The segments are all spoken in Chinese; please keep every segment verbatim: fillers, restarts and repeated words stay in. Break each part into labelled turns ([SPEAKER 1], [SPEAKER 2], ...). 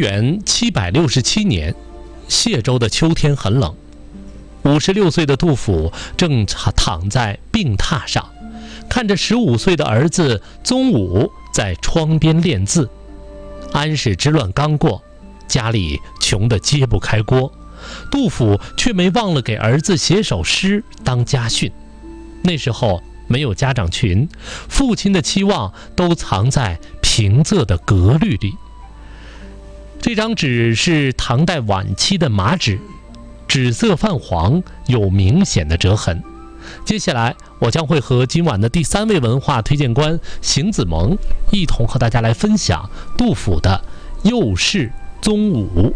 [SPEAKER 1] 元七百六十七年，谢州的秋天很冷。五十六岁的杜甫正躺在病榻上，看着十五岁的儿子宗武在窗边练字。安史之乱刚过，家里穷得揭不开锅，杜甫却没忘了给儿子写首诗当家训。那时候没有家长群，父亲的期望都藏在平仄的格律里。这张纸是唐代晚期的麻纸，纸色泛黄，有明显的折痕。接下来我将会和今晚的第三位文化推荐官邢子萌一同和大家来分享杜甫的《右氏宗武》。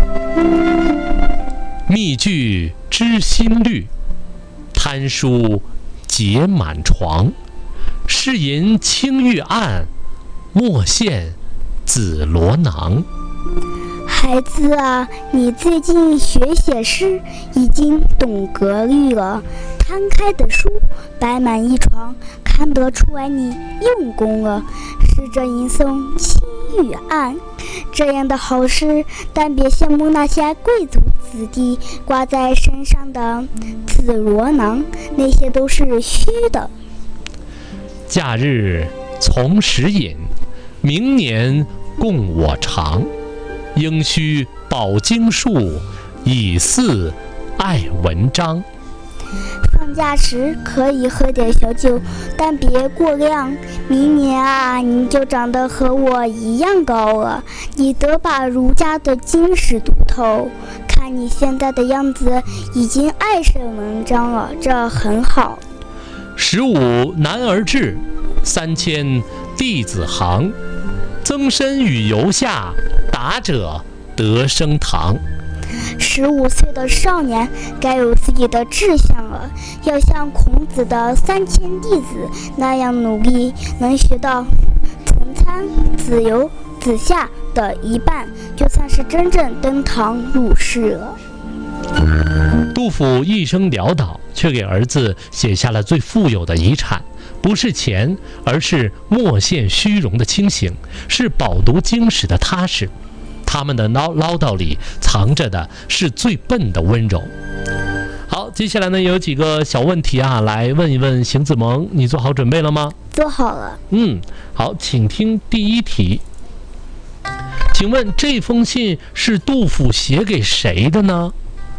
[SPEAKER 1] 密句知心律，贪书结满床。试吟青玉案，莫羡紫罗囊。
[SPEAKER 2] 孩子啊，你最近学写诗，已经懂格律了。摊开的书摆满一床，看得出来你用功了。试着吟诵青玉案，这样的好诗，但别羡慕那些贵族子弟挂在身上的紫罗囊，那些都是虚的。
[SPEAKER 1] 假日从时饮，明年供我尝。应须饱经术，以祀爱文章。
[SPEAKER 2] 放假时可以喝点小酒，但别过量。明年啊，你就长得和我一样高了，你得把儒家的经史读透。看你现在的样子，已经爱上文章了，这很好。
[SPEAKER 1] 十五男儿志，三千弟子行。增身与游下，达者得升堂。
[SPEAKER 2] 十五岁的少年该有自己的志向了，要像孔子的三千弟子那样努力，能学到曾参、子游、子夏的一半，就算是真正登堂入室了。
[SPEAKER 1] 杜甫一生潦倒，却给儿子写下了最富有的遗产，不是钱，而是莫羡虚荣的清醒，是饱读经史的踏实。他们的唠唠叨里藏着的是最笨的温柔。好，接下来呢有几个小问题啊，来问一问邢子萌，你做好准备了吗？
[SPEAKER 2] 做好了。
[SPEAKER 1] 嗯，好，请听第一题。请问这封信是杜甫写给谁的呢？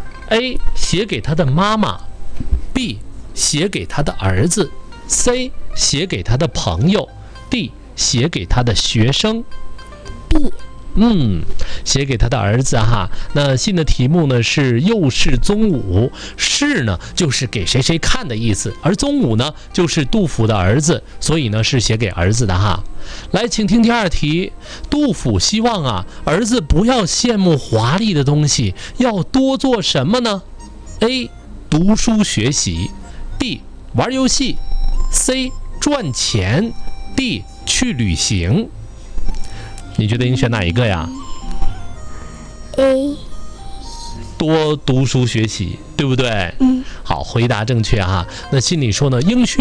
[SPEAKER 1] A. 写给他的妈妈， B. 写给他的儿子， C. 写给他的朋友， D. 写给他的学生。
[SPEAKER 2] B.
[SPEAKER 1] 嗯，写给他的儿子哈。那信的题目呢是右氏宗武，氏呢就是给谁谁看的意思，而宗武呢就是杜甫的儿子，所以呢是写给儿子的哈。来，请听第二题。杜甫希望啊儿子不要羡慕华丽的东西，要多做什么呢？ A. 读书学习， B. 玩游戏， C. 赚钱， D. 去旅行。你觉得应选哪一个呀？
[SPEAKER 2] A.
[SPEAKER 1] 多读书学习，对不对？
[SPEAKER 2] 嗯，
[SPEAKER 1] 好，回答正确哈。那信里说呢，应需